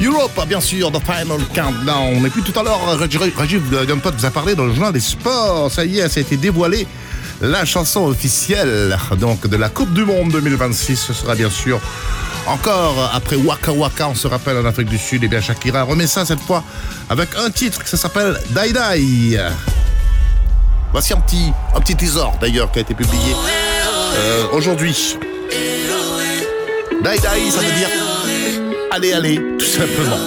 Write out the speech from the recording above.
Europe, bien sûr, The Final Countdown. Et puis tout à l'heure, Rajiv Gunpot vous a parlé dans le journal des sports. Ça y est, ça a été dévoilé. La chanson officielle donc de la Coupe du Monde 2026, ce sera bien sûr encore après Waka Waka, on se rappelle en Afrique du Sud. Et bien Shakira remet ça cette fois avec un titre qui s'appelle Die Die. Voici un petit teaser d'ailleurs qui a été publié aujourd'hui. Die Die, ça veut dire allez, allez, tout simplement.